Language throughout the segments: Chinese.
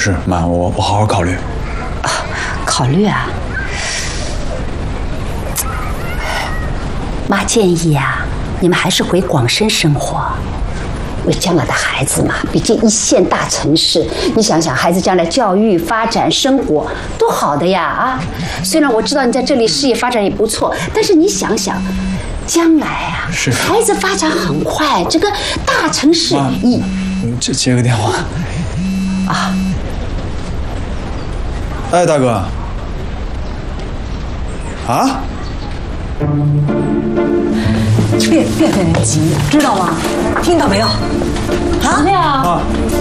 是，妈，我好好考虑。 啊，考虑啊。妈建议啊，你们还是回广深生活。为将来的孩子嘛，比这一线大城市，你想想，孩子将来教育、发展、生活多好的呀啊！虽然我知道你在这里事业发展也不错，但是你想想，将来啊，孩子发展很快，这个大城市你接个电话啊。 哎，大哥。啊？ 别跟人急，知道吗？听到没有？ 什么呀？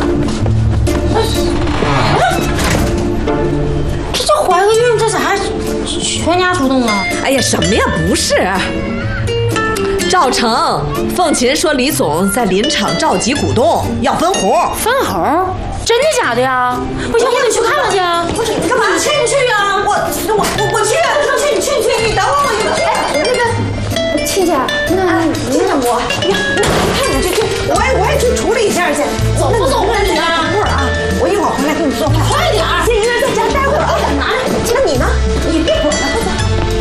这怀个孕，这咋还全家出动了？ 哎呀，什么呀？不是，赵成、凤琴说李总在林场召集股东，要分红。 分红？真的假的呀？不行，我得去看看去。 不是，你干嘛？你去不去呀？我去啊！我说去，你等我一会儿。 哎，那个亲家，那我看你去，我也去处理一下去。 走不走回去啊？ 一会儿啊，我一会儿回来给你做饭。 快点儿！ 先一个人在家待会儿啊。拿着，那你呢？你别滚了，快走。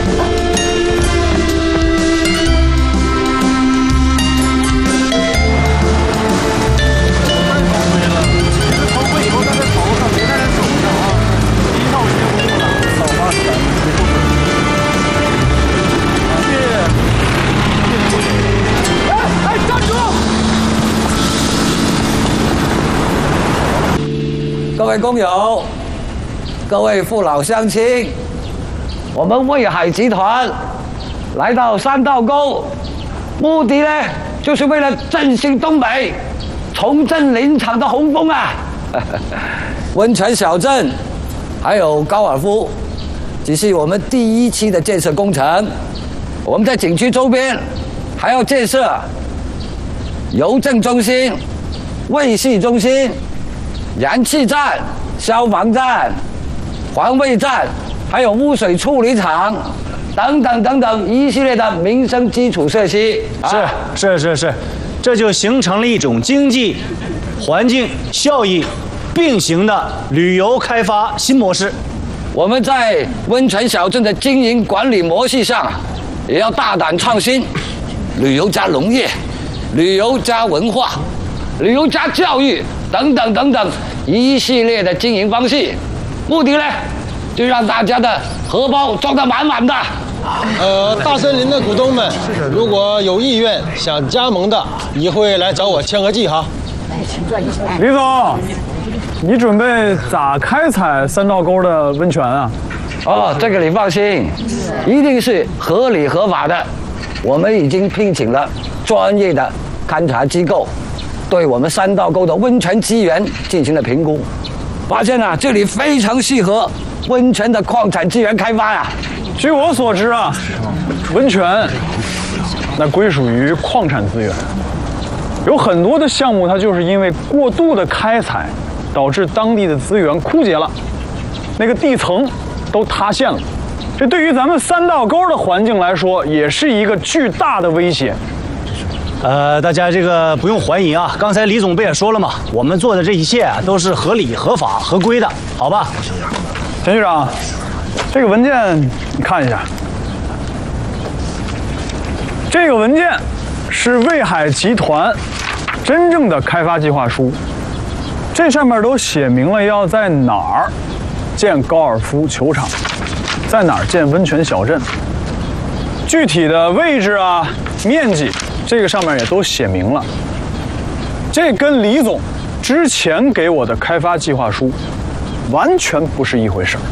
各位工友，各位父老乡亲，我们卫海集团来到三道沟，目的呢，就是为了振兴东北，重振林场的洪峰啊！温泉小镇，还有高尔夫，只是我们第一期的建设工程。我们在景区周边还要建设邮政中心、卫系中心、燃气站、消防站、环卫站，还有污水处理厂，等等一系列的民生基础设施。 是，这就形成了一种经济、环境效益并行的旅游开发新模式。 我们在温泉小镇的经营管理模式上，也要大胆创新，旅游加农业，旅游加文化，旅游加教育。等等一系列的经营方式，目的呢，就让大家的荷包装得满满的。 大森林的股东们，如果有意愿想加盟的，一会来找我签个字哈。 李总，你准备咋开采三道沟的温泉啊？ 哦，这个你放心，一定是合理合法的。我们已经聘请了专业的勘察机构，对我们三道沟的温泉资源进行了评估，发现啊，这里非常适合温泉的矿产资源开发呀。 据我所知啊，温泉那归属于矿产资源，有很多的项目它就是因为过度的开采，导致当地的资源枯竭了，那个地层都塌陷了。这对于咱们三道沟的环境来说，也是一个巨大的威胁。 大家这个不用怀疑啊，刚才李总不也说了吗？我们做的这一切啊，都是合理、合法、合规的，好吧？ 田局长，这个文件你看一下。这个文件是卫海集团真正的开发计划书，这上面都写明了要在哪儿建高尔夫球场，在哪儿建温泉小镇，具体的位置啊、面积。这个上面也都写明了，这跟李总之前给我的开发计划书完全不是一回事儿。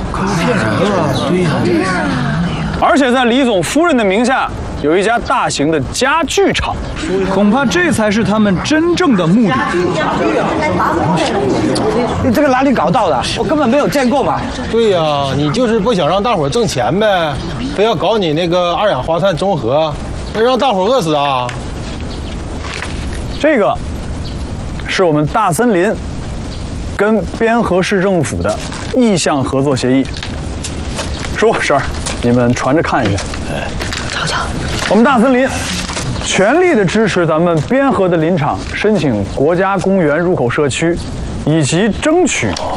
而且在李总夫人的名下有一家大型的家具厂， 恐怕这才是他们真正的目的。 你这个哪里搞到的？我根本没有见过嘛。 对呀，你就是不想让大伙挣钱呗，非要搞你那个二氧化碳中和。让大伙饿死啊！ 这个是我们大森林跟边河市政府的意向合作协议。叔婶儿，你们传着看一下。 瞧， 我们大森林全力的支持咱们边河的林场申请国家公园入口社区，以及争取